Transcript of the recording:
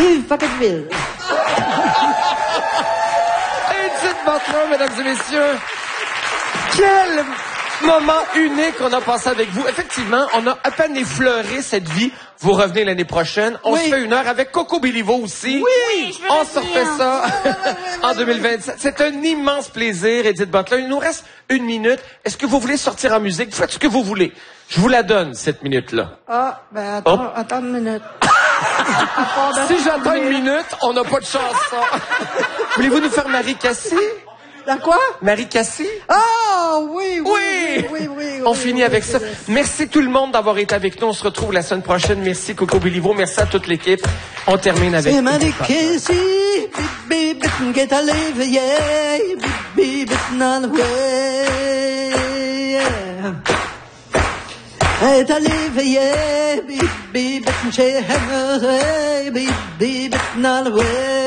Yves Pacquetteville. Edith Butler, mesdames et messieurs. Quel moment unique qu'on a passé avec vous. Effectivement, on a à peine effleuré cette vie. Vous revenez l'année prochaine. On se fait une heure avec Coco Béliveau aussi. Oui, je veux on se refait ça en 2027. C'est un immense plaisir, Edith Butler. Il nous reste 1 minute. Est-ce que vous voulez sortir en musique? Vous faites ce que vous voulez. Je vous la donne, cette minute-là. Ah, ben attends une minute. Si j'attends 1 minute, on n'a pas de chanson. Voulez-vous nous faire Marie Cassie? La quoi? Marie Cassie? Ah, oui. On finit avec ça. Merci tout le monde d'avoir été avec nous. On se retrouve la semaine prochaine. Merci Coco Béliveau. Merci à toute l'équipe. On termine avec... C'est Marie Cassie, bibi, bitten, get a live, yeah, bibi, bitten on the way, yeah. Get a live, yeah, bibi, bitten, she has a bibi, bitten on the way.